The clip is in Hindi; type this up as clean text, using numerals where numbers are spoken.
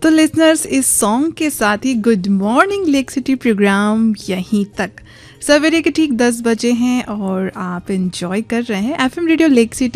तो लिसनर्स, इस सॉन्ग के साथ ही good morning lake city programme यहीं तक। सवेरे के ठीक 10 बजे हैं और आप एंजॉय कर रहे हैं एफएम रेडियो लेक सिटी